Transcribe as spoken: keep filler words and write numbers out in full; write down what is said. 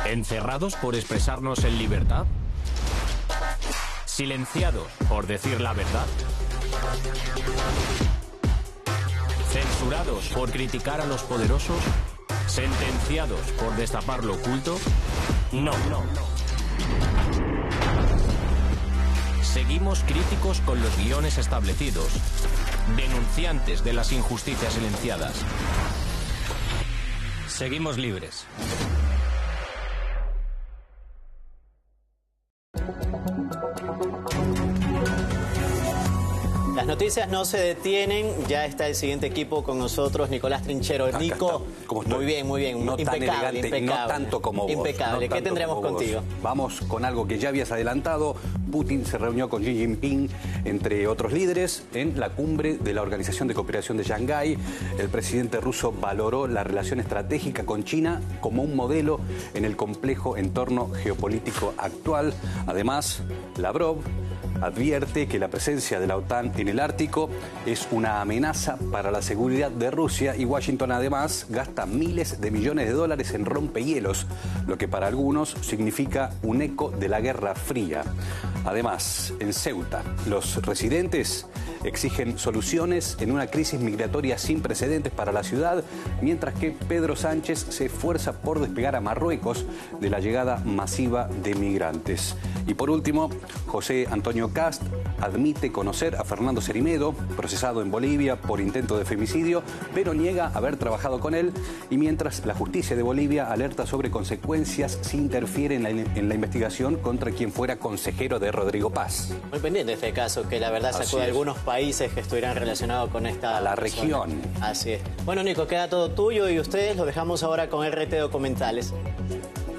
¿Encerrados por expresarnos en libertad? ¿Silenciados por decir la verdad? ¿Censurados por criticar a los poderosos? ¿Sentenciados por destapar lo oculto? No, no, no. Seguimos críticos con los guiones establecidos, denunciantes de las injusticias silenciadas. Seguimos libres. Las noticias no se detienen, ya está el siguiente equipo con nosotros, Nicolás Trinchero. Acá Nico, está. muy bien, muy bien, no impecable, tan elegante, impecable. no tanto como vos. Impecable, no ¿qué tendremos como vos. contigo? Vamos con algo que ya habías adelantado. Putin se reunió con Xi Jinping, entre otros líderes, en la cumbre de la Organización de Cooperación de Shanghái. El presidente ruso valoró la relación estratégica con China como un modelo en el complejo entorno geopolítico actual. Además, Lavrov advierte que la presencia de la OTAN en el Ártico es una amenaza para la seguridad de Rusia y Washington además gasta miles de millones de dólares en rompehielos, lo que para algunos significa un eco de la Guerra Fría. Además, en Ceuta, los residentes exigen soluciones en una crisis migratoria sin precedentes para la ciudad, mientras que Pedro Sánchez se esfuerza por despegar a Marruecos de la llegada masiva de migrantes. Y por último, José Antonio Kast admite conocer a Fernando Cerime, procesado en Bolivia por intento de femicidio, pero niega haber trabajado con él, y mientras la justicia de Bolivia alerta sobre consecuencias si interfiere en la, en la investigación contra quien fuera consejero de Rodrigo Paz. Muy pendiente de este caso, que la verdad sacó de algunos países que estuvieran relacionados con esta... A la persona. región. Así es. Bueno, Nico, queda todo tuyo y ustedes lo dejamos ahora con R T Documentales.